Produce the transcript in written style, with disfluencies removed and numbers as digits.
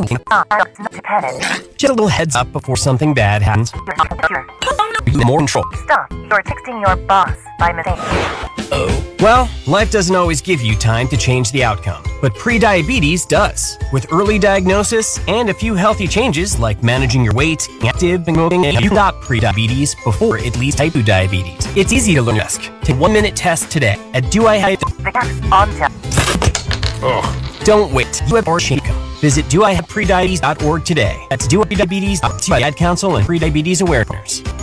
Not to panic. Just a little heads up before something bad happens. You're More control. Stop. You're texting your boss by mistake. Well, life doesn't always give you time to change the outcome, but prediabetes does. With early diagnosis and a few healthy changes like managing your weight, active and moving, you stop prediabetes before it leads to type 2 diabetes. It's easy to learn risk. Take a 1-minute test today at Do I Have. The cat's on test. Don't wait. You have or shake. Visit doihaveprediabetes.org today. That's doihaveprediabetes.org. Ad Council and Prediabetes Awareness.